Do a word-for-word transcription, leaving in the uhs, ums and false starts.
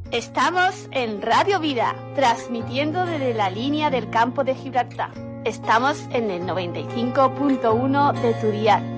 Estamos en Radio Vida, transmitiendo desde la línea del campo de Gibraltar. Estamos en el noventa y cinco punto uno de tu dial.